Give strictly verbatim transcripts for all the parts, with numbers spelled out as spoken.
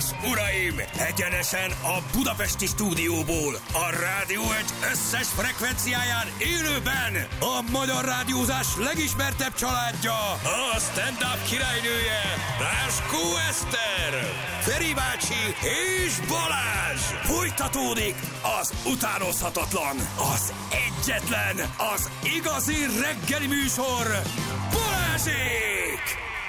és uraim, egyenesen a budapesti stúdióból, a Rádió egy összes frekvenciáján élőben a magyar rádiózás legismertebb családja, a stand-up királynője, Láskó Eszter, Feri bácsi és Balázs. Folytatódik az utánozhatatlan, az egyetlen, az igazi reggeli műsor, Balázsék!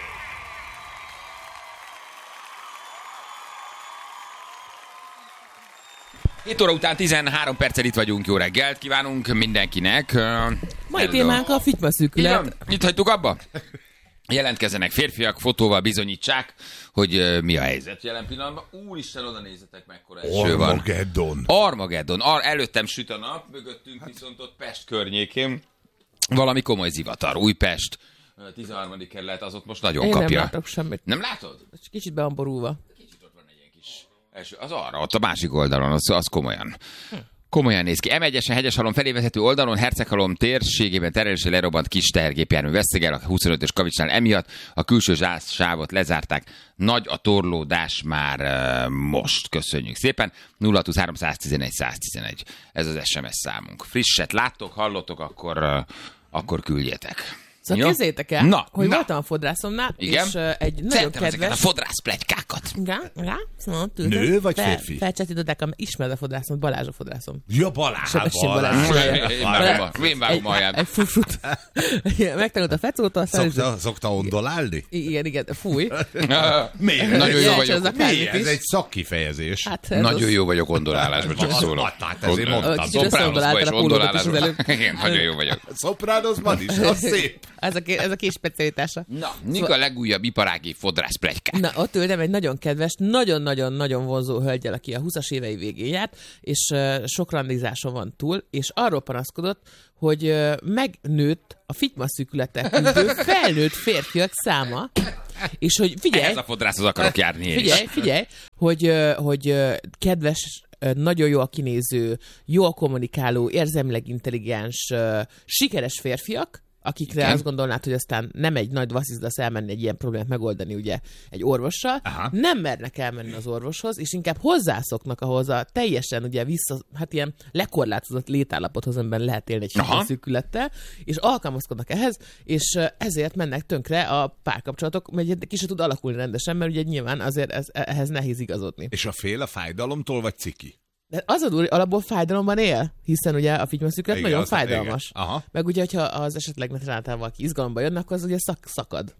hét óra után tizenhárom perccel itt vagyunk, jó reggelt kívánunk mindenkinek. Mai témánk a fitymaszűkület. Itt hagytuk abba? Jelentkezzenek férfiak, fotóval bizonyítsák, hogy uh, mi a helyzet jelen pillanatban. Úristen, oda nézzetek, mekkora eső van. Armageddon. Armageddon. Ar- előttem süt a nap, mögöttünk viszont ott Pest környékén valami komoly zivatar. Újpest, tizenharmadik kerület, az ott most nagyon Én kapja. nem látok semmit. Nem látod? Kicsit be van borulva. Kicsit ott van egy ilyen kis eső. Az arra, ott a másik oldalon, az, az komolyan. Hm. Komolyan néz ki. em egyesen Hegyeshalom felé vezető oldalon Herceghalom térségében terelésre lerobbant kis tehergépjármű vesztegel a huszonötös kavicsnál emiatt. A külső sávot lezárták. Nagy a torlódás már uh, most. Köszönjük szépen. nulla húsz háromszáztizenegy száztizenegy. Ez az es em es számunk. Frisset láttok, hallottok, akkor, uh, akkor küldjetek. Szóval képzeljétek el, na, hogy na. voltam a fodrászomnál, Igen? és uh, egy nagyon Szeretem kedves... ezeket a fodrász pletykákat. Igen, igen. Szóval, Nő vagy férfi? Felcsetították, ismered a fodrászom, Balázs a fodrászom. Ja, Balázs, Sebesség Balázs. Balázs. Én vágom a- Én vágom a Egy, haját. egy frufrut. Megtanult a fecóta, aztán... Szokta, szokta ondolálni? Igen, igen, fúj. Miért? Nagyon jó Jelentse vagyok. az akármit Mi? Ez is. egy szakkifejezés. Hát, ez Nagyon az- jó vagyok ondolálásban, csak szólok. Hát ezért mondtam. Kicsit összeondoláltál a pólót is az előbb. Igen, nagyon jó vagyok. Szopránozban is, az szép. Ez a, ké- ez a kis specialitása. Na, mik a legújabb iparági fodrász pletykák? Na, ott ültem egy nagyon kedves, nagyon-nagyon-nagyon vonzó hölgyel, aki a huszas évei végén járt, és uh, sok randizáson van túl, és arról panaszkodott, hogy uh, megnőtt a fitymaszűkülettel küzdő felnőtt férfiak száma, és hogy figyelj, Ehhez a fodrászhoz akarok járni én figyelj, is. figyelj, hogy, uh, hogy uh, kedves, uh, nagyon jó a kinéző, jó a kommunikáló, érzelmileg intelligens, uh, sikeres férfiak, akikre Igen. azt gondolnád, hogy aztán nem egy nagy vasszizdasz elmenni egy ilyen problémát megoldani ugye egy orvossal, Aha. nem mernek elmenni az orvoshoz, és inkább hozzászoknak ahhoz a teljesen ugye vissza, hát ilyen lekorlátozott létállapothoz, amiben lehet élni egy fitymaszűkülettel, és alkalmazkodnak ehhez, és ezért mennek tönkre a párkapcsolatok, mert ki se tud alakulni rendesen, mert ugye nyilván azért ez, ehhez nehéz igazodni. És a fél a fájdalomtól, vagy ciki? De az a durva, alapból fájdalomban él, hiszen ugye a fitymaszűkület Igen, nagyon az- fájdalmas. igen. Aha. Meg ugye, hogyha az esetleg netráltál valaki izgalomba jönnek, akkor az ugye szak, szakad.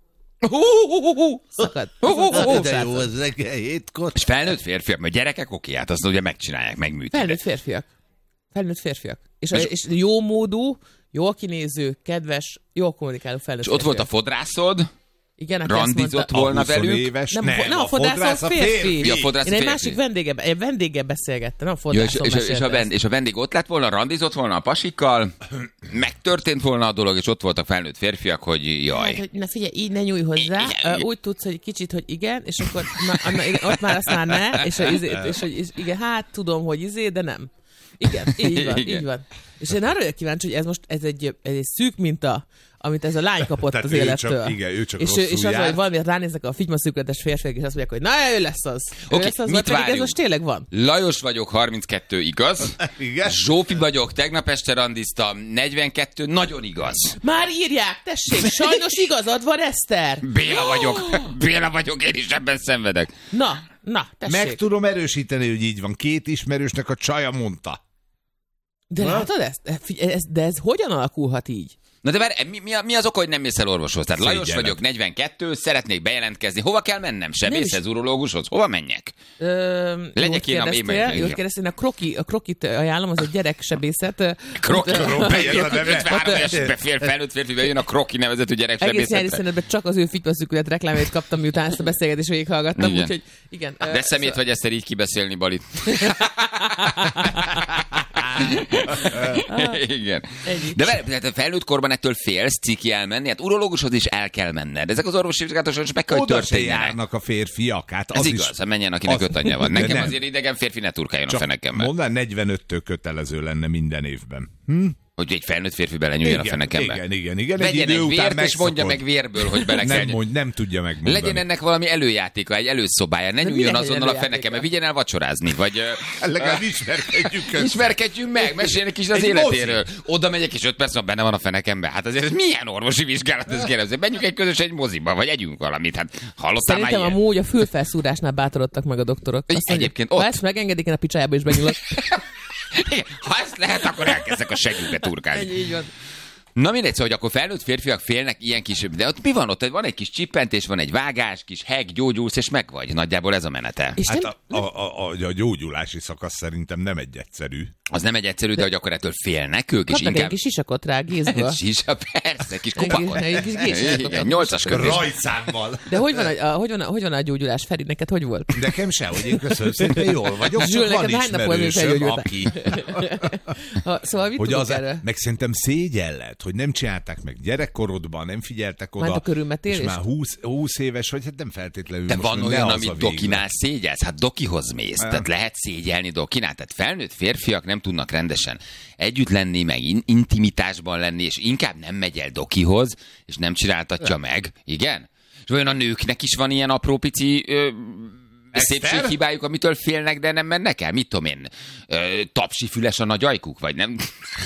Szakad. De jó, az reggel hétkor. És felnőtt férfiak, mert gyerekek oké, hát azt ugye megcsinálják, megműtik. Felnőtt férfiak. Felnőtt férfiak. És, És- és jó módú, jó kinéző, kedves, jó kommunikáló felnőtt És ott volt a férfiak. fodrászod, Igen, aki azt randizott mondta, volna A húsz velük. éves, Nem, nem, nem, a fodrász a férfi. Ja, a fodrász Én egy férfi. másik vendége, egy vendéggel beszélgettem, nem a Jó, és, fodrászon és, és, a mesélte vend, ezt. és a vendég ott lett volna, randizott volna a pasikkal, megtörtént volna a dolog, és ott voltak felnőtt férfiak, hogy jaj. Hát, hogy na figyelj, így ne nyújj hozzá, Igen. uh, úgy tudsz, hogy kicsit, hogy igen, és akkor na, na, igen, ott már azt már ne, és, hogy izé, és hogy és igen, hát tudom, hogy izé, de nem. Igen, így van, Igen. így van. És én arra vagyok kíváncsi, hogy ez most ez egy, ez egy szűk minta, amit ez a lány kapott Tehát az ő élettől. csak- igen, ő csak és, rosszul és az, járt. hogy valamiért ránéznek a fitymaszűkületes férfiak, és azt mondják, hogy na, ő lesz az. Ő Oké, lesz az, mit vagy pedig ez várjunk? most tényleg van. Lajos vagyok, harminckettő, igaz? Igen. Zsófi vagyok, tegnap este randiztam, negyvenkettő, nagyon igaz. Már írják, tessék, sajnos igazad van, Eszter. Béla vagyok, Béla vagyok, én is ebben szenvedek. Na, na, tessék. Meg tudom erősíteni, hogy így van. Két ismerősnek a csaja mondta. De látod ezt? Figyelj, ez? De ez hogyan alakulhat így? Na de várj, mi, mi, a- mi az oka, hogy nem mész el orvoshoz? Tehát Lajos Szégyenet. vagyok, negyvenkettő, szeretnék bejelentkezni. Hova kell mennem? Sebészhez, urológushoz? Hova menjek? Ö, Legyek én a- én kérdeztél, meg- jót kérdeztél, a, kroki, a krokit ajánlom, az egy gyereksebészet. Kroki, Ott, Kroki, ez a neve. ötvenhárom éves fél felnőtt férfi bejön a Kroki nevezetű egész nyári gyereksebészetre. szünetben csak az ő fitymaszűkület reklámjait kaptam, miután ezt a beszélgetést végighallgattam, Igen. úgyhogy igen. ö, De szemét szóval- vagy ezt így kibeszélni, Balit. Igen. Ennyi. De várj, tehát a felnőtt korban ettől félsz ciki elmenni, hát urológushoz is el kell menned. Ezek az orvosi vizsgálatok is meg kell, hogy Oda se történjenek. járnak a férfiak. Hát Ez az igaz, is, hát menjen, akinek az- öt anyja van. De Nekem nem. azért idegen férfi ne turkáljon a Csak fenekembe. mondd, negyvenöttől kötelező lenne minden évben. Hm? Hogy egy felnőtt férfi belenyúljon a fenekembe. Igen, igen, igen. Vegyen egy vért, és mondja meg vérből, hogy bele kell. Nem, mond, nem tudja megmondani. Legyen ennek valami előjátéka, egy előszobája. Ne nyúljon azonnal a fenekembe, vigyen el vacsorázni, vagy... Legalább ismerkedjünk össze. Ismerkedjünk meg, meséljenek kis az egy életéről. mozi. Oda megyek, és öt perc van, benne van a fenekembe. Hát azért ez milyen orvosi vizsgálat, ez kérdező. Menjünk egy közös egy moziba, vagy együnk valamit. Hát hallottál már Szerintem ilyen? amúgy a fülfelszúrásnál bátorodtak meg a doktorok. Azt mondja, Egyébként ha ott. ezt megengedik, én a picsájába is benyúlok. Igen, ha ezt lehet, akkor elkezdek a segükbe turkálni. Ennyi, így van. Na mindegy, szóval, hogy akkor felnőtt férfiak félnek ilyen kis... De ott mi van ott? Van egy kis csippentés, van egy vágás, kis heg, gyógyulsz, és meg vagy. Nagyjából ez a menete. És Hát nem, a, a, a, a gyógyulási szakasz szerintem nem egy egyszerű. Az nem egy egyszerű, de hogy akkor ettől félnek ők, és kapnak inkább... egy kis sisakot rá, gézből. Sisa, persze, kis Egy kupakot. kis- egy kis gézsisatot. Igen, nyolcas kötés. Rajtszámmal. De hogy van a, a, hogy van a, hogy van a gyógyulás? Feri, neked hogy volt? Nekem sehogy, én köszönöm szépen, jól vagyok, Zsül, csak van neked hány nap volt, hogy ismerősöm, felgyógyultál? aki... Ha, szóval mit Hogy tudunk az, erről? meg szerintem szégyen lett, hogy nem csinálták meg gyerekkorodban, nem figyeltek oda. Már a körülmetélést? És már húsz, húsz éves, hogy hát nem feltétlenül De most van ne olyan, az amit a véglet. dokinál szégyelsz? Hát dokihoz mész. Tehát lehet szégyelni dokinál. Tehát felnőtt férfiak nem tudnak rendesen együtt lenni, meg in- intimitásban lenni, és inkább nem megy el dokihoz, és nem csináltatja meg. Igen? És olyan a nőknek is van ilyen apró pici... Ö, szépséghibájuk, amitől félnek, de nem mennek el? Mit tudom én? Ö, tapsi füles a nagy ajkuk? Vagy nem?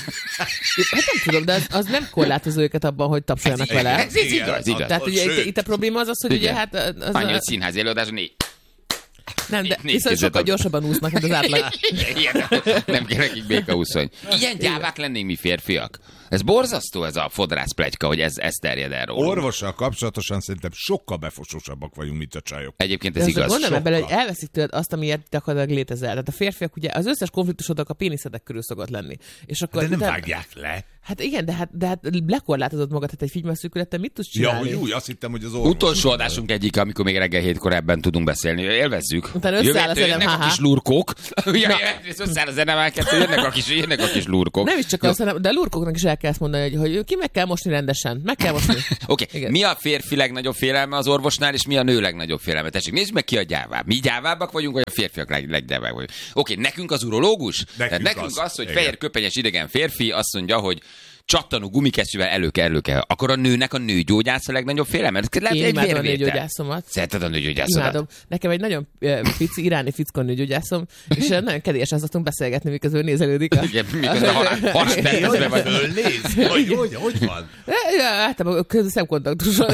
Hát nem tudom, de az, az nem korlátozó őket abban, hogy tapsoljanak vele. Ez, ez igaz, igaz. Tehát ugye itt, itt a probléma az az, hogy ugye Igen. hát... Az, Annyi, hogy az, színházi előadáson négy. nem, de négy viszont sokkal kézzel gyorsabban úsznak, mint az átlag. Ilyen, nem kell nekik békaúszony. Ilyen gyávák lennénk mi férfiak. Ez borzasztó, ez a fodrász pletyka, hogy ez, ez terjed el rólunk. Orvossal kapcsolatosan szerintem sokkal befosósabbak vagyunk, mint a csajok. Egyébként De ez azt igaz. gondolom ebben, hogy sokkal. elveszik tőled azt, amiért gyakorlatilag létezel. Tehát a férfiak ugye az összes konfliktusodnak a péniszedek körül szokott lenni. És akkor De nem utána- vágják le. Hát igen, de hát, de hát lekorlátozod magad, hát egy figyelmeszűkülettel mit tudsz Ja, csinálni? hogy úgy, azt hittem, hogy az orvos. Utolsó adásunk egyik, amikor még reggel hétkor ebben tudunk beszélni. Élvezzük. Utána összeáll a Jövő- zenem, jönnek a ha-ha. kis lurkók. Ja, összeáll a zenemáket, jönnek a kis, jönnek a kis lurkók. Nem is csak azt, hanem, de a lurkoknak is el kell ezt mondani, hogy, hogy ki meg kell mosni rendesen. Meg kell mosni. Oké, Igen. okay. Mi a férfi legnagyobb félelme az orvosnál, és mi a nő legnagyobb félelme? Tessék, nézzük meg ki a gyávább. Mi gyávábbak vagyunk, vagy a férfiak leg, leggyávábbak vagyunk? Oké, okay, nekünk az urológus? Tehát nekünk az. az, hogy Igen. fehér köpenyes idegen férfi azt mondja, hogy csattanó gumikesztyűvel elő kell, elő kell. Akkor a nőnek a nőgyógyász a legnagyobb félelme? Ez lehet Én egy imádom a vérvétel. nőgyógyászomat. Szereted a nőgyógyászodat? Imádom. Nekem egy nagyon uh, pici iráni fickó nőgyógyászom, és uh, nagyon kedélyesen szoktunk beszélgetni, miközben nézelődik. A... Igen, miközben ha- haspercezve vagy. Fölnéz? Hogy, hogy, hogy van? Ja, általában közül szemkontaktuson.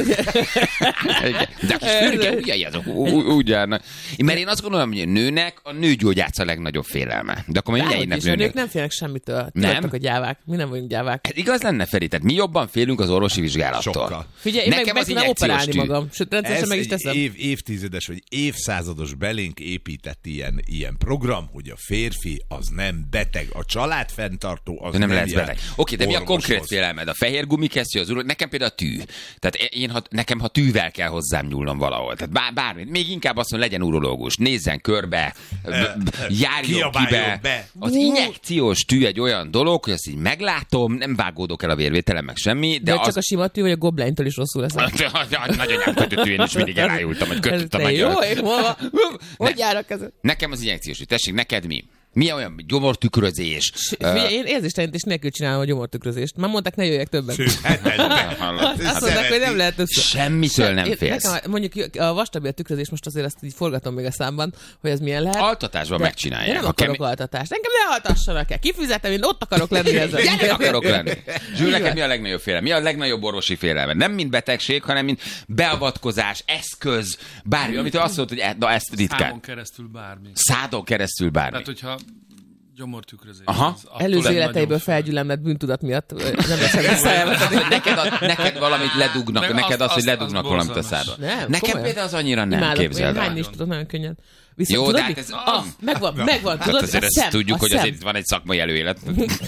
Igen. De a kis fürge ujjai azok ú- ú- úgy járnak. Én- Mert én azt gondolom, hogy a nőnek a nőgyógyász a legnagyobb félelme. De akkor Dehogy mindjárt is, a nők nőnek. nem félnek semmitől. Ti Nem? vagytok a gyávák. Mi nem vagyunk gyávák. Ez igaz lenne, Feri? Tehát mi jobban félünk az orvosi vizsgálattól. Sokkal. Figyelj, én meg, meg az tudom injekciós operálni tű. magam. Sőt, rendszeresen Ez meg is egy teszem. év, évtizedes vagy évszázados belénk épített ilyen, ilyen program, hogy a férfi az nem beteg, a családfenntartó az De nem nem lesz jár beteg. Oké, de mi a orvoshoz. konkrét félelmed? A fehér gumikesztyű, az uró, nekem például a tű. Tehát én, ha, nekem, ha tűvel kell hozzám nyúlnom valahol. Tehát bár, bármit. Még inkább azt mondom, legyen urológus. Nézzen körbe, b- b- járjon kiabáljon kibe. be. Az injekciós tű egy olyan dolog, hogy azt így meglátom, nem vágódok el a vérvételem, meg semmi, De de csak az... a sima tű, vagy a goblintől is rosszul lesz. Nagyanyám kötött én is mindig elájultam, hogy kötött a Ez magyar. jó, én hova? Hogy járok ezen? Nekem az injekciós tű. Tessék, neked mi? Mi olyan gyomortükrözés? Figyelj, én érzéstelenítés nélkül csinálom a gyomortükrözést. Már mondták, ne jöjjek többet. Sőt, hetetben. Hallod? Azt mondták, hogy nem lehet össze. Semmitől nem Én- félsz. Nekem, mondjuk a vastabill tükrözés, most azért azt így forgatom még a számban, hogy ez milyen lehet. Altatásban De- megcsinálják. De nem Ha akarok kemény- altatást. Engem ne altassanak el. Kifizetem, én ott akarok lenni ezzel. Gyerek akarok lenni. Zsül, Így neked van. mi a legnagyobb félelme? Mi a legnagyobb orvosi félelme? Nem mint betegség, hanem mint beavatkozás, eszköz, bármi, amit azt mondod, hogy e- na ezt ritkán. Számon keresztül bármi. Szádon keresztül bármi. Tehát, hogyha gyomortükrözés. Aha. az attól Előző nagyon életeiből fő. felgyülemlett bűntudat miatt ö, nem leszem visszajelvetni. Hogy neked, a, neked valamit ledugnak, Meg neked az- az, hogy az- ledugnak az valamit a borzalmas. szádba. Nem, Nekem komolyan. például az annyira nem, Imádok, képzeld én hányni el. is tudok nagyon könnyen. Viszont Jó, tudod, de hát mi? ez- Ah, megvan, megvan, Hát tudod, azért a ezt szem, tudjuk, a hogy szem. azért itt van egy szakmai előélet.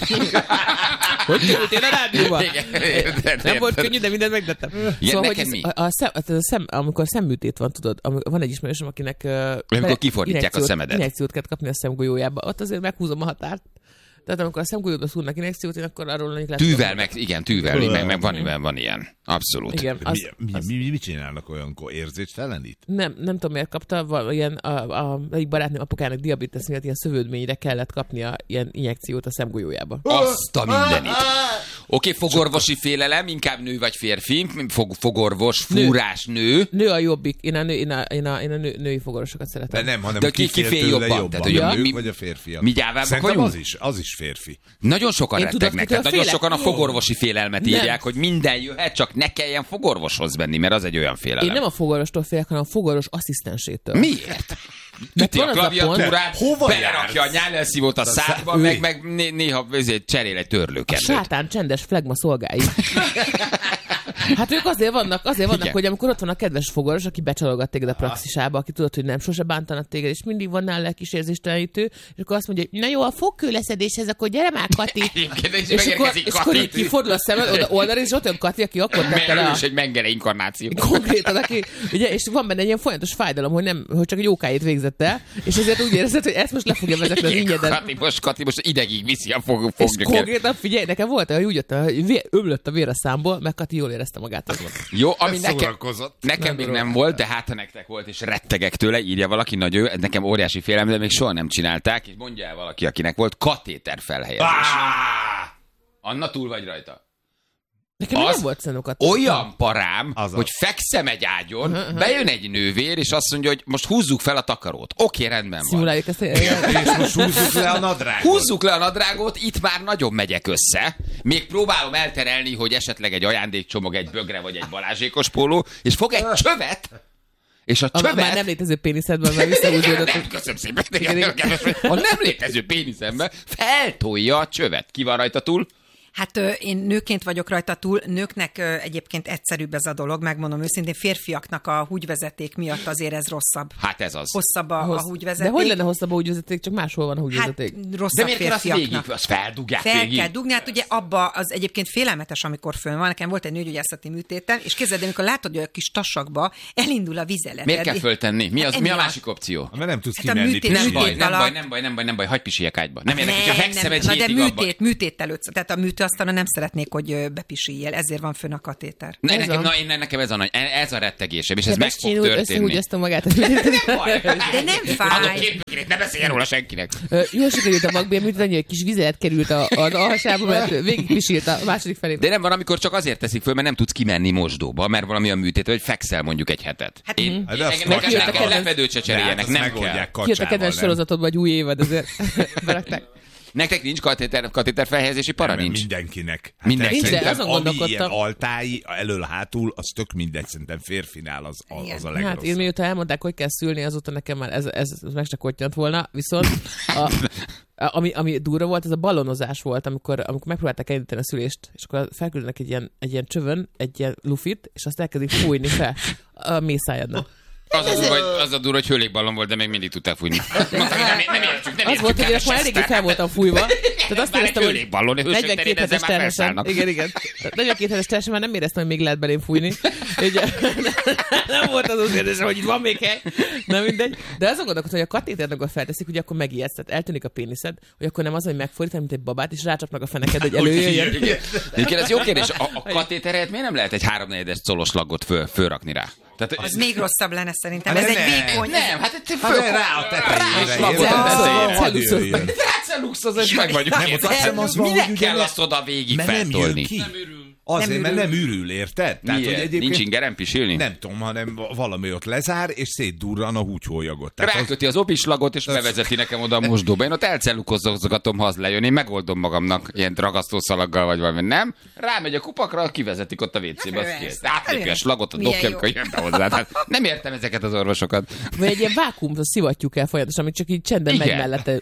Hogy kerültél a rádióba? Igen, de- Nem volt de- könnyű, de mindent megtettem. neked hogy ez- mi? a, a, szem, a szem, amikor szemműtét van, tudod, amikor van egy ismerősöm, akinek uh, Amikor kifordítják a injekciót- szemedet. Injekciót kell kapni a szemgolyójába, ott azért meghúzom a határt. Tehát amikor a szemgolyóba szúrnak injekciót, én akkor arról lehet... Tűvel, meg, igen, tűvel, meg, meg van, van, van ilyen. Abszolút. Igen, az, mi, az... mi, mi, mit csinálnak olyankor? Érzéstelenít? Nem, nem tudom, miért kapta, val- ilyen a, a, egyik barátnőm apukának diabetes miatt ilyen szövődményre kellett kapnia ilyen injekciót a szemgolyójába. Azt a mindenit. Oké, okay, fogorvosi félelem, inkább nő vagy férfi, Fog, fogorvos, fúrás, nő. Nő a jobbik, én a, nő, én a, én a, én a nő, női fogorvosokat szeretem. De nem, hanem de ki ki fél tőle jobban? jobban. Tehát, hogy a mi, nők vagy a férfiak? Mi gyávábbak Szerintem vagyunk? az is, az is férfi. Nagyon sokan Én rettegnek, tudod, tehát nagyon félek? sokan a fogorvosi félelmet Nem. írják, hogy minden jöhet, csak ne kelljen fogorvoshoz menni, mert az egy olyan félelem. Én nem a fogorvostól félek, hanem a fogorvos asszisztensétől. Miért? Üti van a az a klaviatúrát, Hova belerakja a jársz? nyálelszívót a szádba, Ülj. meg, meg né- néha ezért cserél egy A törlőkendőt. sátán csendes flegma szolgái. Hát ők azért vannak, azért vannak, Igen. hogy amikor ott van a kedves fogoros, aki becsalogat téged a praxisába, aki tudod, hogy nem sose bántanak téged, és mindig van nála kis érzéstelenítő, és akkor azt mondja, hogy na jó, a fogkőleszedéshez, akkor gyere már, Kati. Egyébként is És akkor, megérkezik és akkor így Kati. kifordul a szemed, oda oldalra, és ott jön Kati, aki akkor tette le Mert ő a... is egy mengele inkarnáció. Konkrétan, aki, ugye, és van benne egy ilyen folyamatos fájdalom, hogy, nem, hogy csak egy jókáit végzett el, és ezért úgy érzed, hogy ezt most le fogja vezetni az ingyedet. Kati most, Kati most idegig viszi a fog, És fognyöket. konkrétan figyelj, nekem volt olyan, hogy úgy jöttem, hogy vér, ömlött a vér a számból, meg Kati jól érezte magát. Ez volt. Jó, ami nekem, Szórakozott. nekem Nem még róla. nem volt, de hát ha nektek volt, és rettegek tőle, írja valaki, nagy ő, nekem óriási félelem, de még soha nem csinálták, és mondja el valaki, akinek volt katéter felhelyezés. Anna, túl vagy rajta? Nekem Az nem volt szerintem Kati. Olyan parám, Az hogy az. fekszem egy ágyon, bejön egy nővér, és azt mondja, hogy most húzzuk fel a takarót. Oké, rendben van. Szimuláljuk ezt. És most húzzuk le a nadrágot. Húzzuk le a nadrágot, itt már nagyon megyek össze. Még próbálom elterelni, hogy esetleg egy ajándékcsomag, egy bögre vagy egy balázsékos póló, és fog egy csövet, és a A csövet... már nem létező péniszedben már visszahúzódott. Nem, köszönöm szépen. A nem létező péniszembe feltolja a csövet. Ki van rajta túl? Hát ö, én nőként vagyok rajta túl, nőknek ö, egyébként egyszerűbb ez a dolog, megmondom őszintén, férfiaknak a húgyvezeték miatt azért ez rosszabb. Hát ez az. Hosszabb a, a Hossz- húgyvezeték. De hogy lenne hosszabb a húgyvezeték, csak máshol van a Hát húgyvezeték. De rosszabb miért kell azt férfiaknak. végig? Azt feldugják Fel végig? kell dugni, hát ugye abba az egyébként félelmetes, amikor fönn van. Nekem volt egy nőgyógyászati műtéten, és képzeld, amikor látod, hogy a kis tasakba elindul a vizelet. Miért kell föltenni? Mi, az, Hát mi a emiatt. másik opció? Mert nem tudsz Hát a kimenni. műtét- Nem pisilni. baj, műtét nem alatt- baj, nem baj, nem baj, nem baj, hagyd pisiljek ágyba. Nem érdekes, Nem, ha fekszem egy nem. Na de hétig abba. műtét, műtét előtt, tehát a műtőasztalon nem szeretnék, hogy ö, bepisiljél, ezért van fönn a katéter. Ne, Ez nekem, a- na, én, nekem ez a, nagy, ez a rettegésem, és ez meg Sebestyen fog úr történni. összehúgyozta magát. Nem baj. De nem Adok fáj. két bögrét, ne beszéljen róla senkinek. Ö, Jól sikerült a magbélműtét, annyi, hogy kis vizelet került a- az alhasába, mert végig pisilt a második felé. De nem van, amikor csak azért teszik föl, mert nem tudsz kimenni mosdóba, mert valami a műtét, hogy fekszel mondjuk egy hetet. Hát- Én, Hát én, de azt nekem, nekem, megjött a nekem kedvenc- lepedőt se De cseréljenek, hát azt nem kell. megoldják Kijött a kacsával, kedvenc nem? sorozatodban, egy új évad, ezért berakták. Nektek nincs katéter, katéter felhelyezési para? Nem, Nincs. Mindenkinek. Hát Mindenkinek. Nincs, de szerintem, azon ami ilyen gondolkodtam. altái, elől-hátul, az tök mindegy, szerintem férfinál az, az, az a Hát legrosszabb. én mióta elmondták, hogy kell szülni, azóta nekem már ez, ez meg se kottyant volna. Viszont a, a, ami, ami durva volt, ez a ballonozás volt, amikor, amikor megpróbálták elindítani a szülést, és akkor felküldenek egy ilyen, egy ilyen csövön, egy ilyen lufit, és azt elkezdik fújni fel a mészájadnak. Az a, durva, hogy, az a durva, hogy hőlékballon volt, de még mindig tudták fújni. Mondtam, hogy nem, nem értjük, nem Az értjük. volt, hogy én kedves akkor eléggé Eszter. fel voltam fújva. Tehát azt Már egy éreztem, hogy hőlékballon, hősök negyvenkét terén, ezzel hetes már terhesen. felszállnak. Igen, igen. negyvenkét hetes terhesen már nem éreztem, hogy még lehet belém fújni. Ugye, nem volt az az érzésem, hogy itt van még hely. Nem mindegy. De azon gondolkodtam, hogy a katéternek a felteszik, hogy akkor megijedsz, tehát eltűnik a péniszed, hogy akkor nem az, hogy megfordítani, mint egy babát, és rácsapnak a feneked, hogy előjöjjön. Igen. Egyébként ez jó kérdés. A, a katéteret miért nem lehet egy háromnegyedes colos lagot föl, fölrakni rá? Tehát, Az még rosszabb lenne szerintem. Hát Ez de egy ne. vékony. nem, hát egy Hát föl... de rá a tetejére. slagot a érted? tetejére. Hadd jöjjön. Ráceluxoz, és meg vagyunk. Nem, ott azt hiszem az van, Minek hogy ugye kell ne- azt oda végig Mert nem jön feltolni? ki. Nem ürül. Azért, Nem mert ürül. nem ürül, érted? Tehát, hogy Miért? egyébként Nincs ingeren pisilni? nem tudom, hanem valami ott lezár, és szétdurran a húgyhólyagot. Tehát az, Ráköti az obislagot, és bevezeti nekem oda a mosdóba. Én ott elcelukozgatom, ha az lejön. Én megoldom magamnak ilyen ragasztószalaggal, vagy valami. Nem? Rámegy a kupakra, kivezetik ott a vécébe. Hát, azt kész. ez- Átlépi a slagot, a milyen dobja, jó. amikor jön be hozzá. Hát nem értem ezeket az orvosokat. Vagy egy ilyen vákuum, azt szivatjuk el folyamatosan, amit csak így csendben megy Igen. mellette.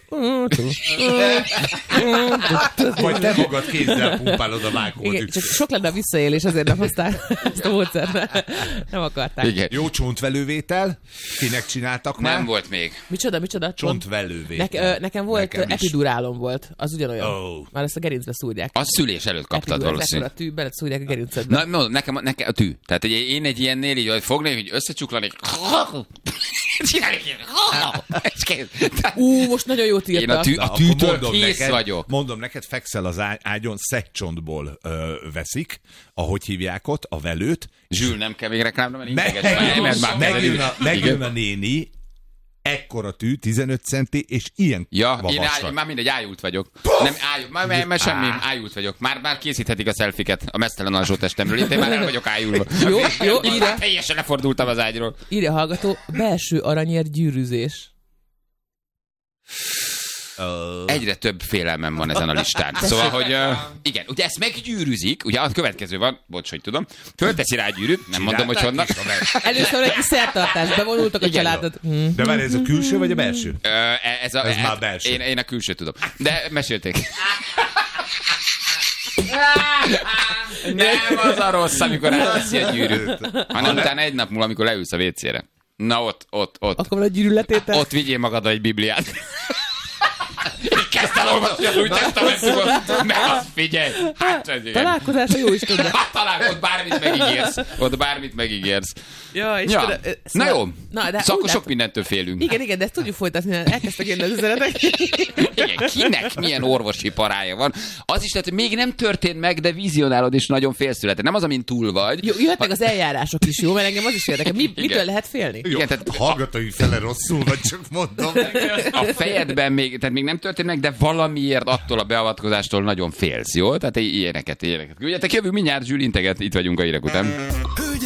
vagy te magad kézzel pumpálod a Igen, vákumot. csak sok lenne a visszaélés, azért nem hozták ezt a módszert. Nem akarták. Igen. Jó csontvelővétel? Kinek csináltak már? Nem volt még. Micsoda, micsoda? Csontvelővétel. Ne, ö, nekem volt Nekem nekem is. epidurálom volt. Az ugyanolyan. Ó. Már ezt a gerincbe szúrják. Az szülés előtt kaptad Epidurál, valószínűleg. ekkora tű, bele szúrják a gerincedbe. Na, no, nekem, nekem a tű. Tehát egy, én egy ilyennél így hogy fognék, hogy összecsuklanék, csinálnék így, és kész. Ú, most nagyon jót Én a, írtak. tű, Na, a akkor tűtől mondom kész neked, vagyok. Mondom neked, fekszel az ágy- ágyon, szegcsontból ö, veszik, ahogy hívják ott, a velőt. Zsül, nem kell még reklámra, mert Meg, integes már, mert már megjön, a, kezelik. megjön Igen. a néni, ekkora tű, tizenöt centi, és ilyen Ja, én, vastag. áj, már mindegy, ájult vagyok. Nem, ájult, már, már, már semmi, ájult vagyok. Már, már készíthetik a szelfiket a mesztelen alsó testemről. Itt én már el vagyok ájulva. Jó, jó, Én írja. már teljesen lefordultam az ágyról. Írja a hallgató, belső aranyér gyűrűzés. Uh, Egyre több félelmem van ezen a listán. Szóval, hogy uh, igen, ugye ezt meggyűrűzik, ugye a következő van, bocs, hogy tudom, fölteszi rá a gyűrűt, nem mondom, hogy honnan. Először egy kis szertartás, bevonultak a Igen. családot. Hm. De várj, ez a külső vagy a belső? Ö, ez a, Ez már belső. Én, én a külső tudom. De mesélték. Nem az a rossz, amikor elveszi a gyűrűt, hanem utána egy nap múlva, amikor leülsz a vécére. Na ott, ott, ott. Akkor van a gyűrűletétel? Ott vigyél magaddal egy bibliát. És kezd el olvasni az új testamentumot, meg azt figyelj. Hát, ez igen. Találkozás a jó Istennek. Hát talán ott bármit megígérsz. Ott bármit megígérsz. Ja, és Ja. tudod, ez Na már- jó. Na, de Szóval úgy akkor sok látom- mindentől félünk. Igen, igen, de ezt tudjuk folytatni, mert elkezdtek jönni az üzenetek. Igen, kinek milyen orvosi parája van. Az is lehet, hogy még nem történt meg, de vizionálod és nagyon félsz tőle. Nem az, amin túl vagy. Jó, jöhetnek az eljárások is, jó? Mert engem az is érdekel. Mi, mitől Igen. lehet félni? Jó, Igen, tehát- hallgatói fele rosszul, vagy csak mondom. A fejedben még, tehát még nem történt meg, de valamiért attól a beavatkozástól nagyon félsz, jó? Tehát ilyeneket, ilyeneket. Ugye, te jövünk mindjárt, Zsül integet, itt vagyunk a hírek után.